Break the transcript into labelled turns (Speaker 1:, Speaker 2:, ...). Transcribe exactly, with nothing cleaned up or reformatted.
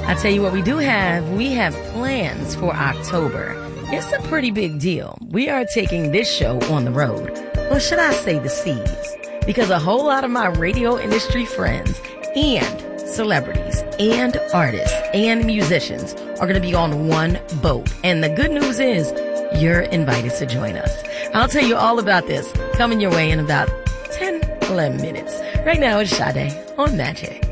Speaker 1: I tell you what we do have. We have plans for October. It's a pretty big deal. We are taking this show on the road. Or should I say the seas? Because a whole lot of my radio industry friends and celebrities and artists and musicians are going to be on one boat. And the good news is you're invited to join us. I'll tell you all about this coming your way in about ten, eleven minutes. Right now it's Sade on Magic.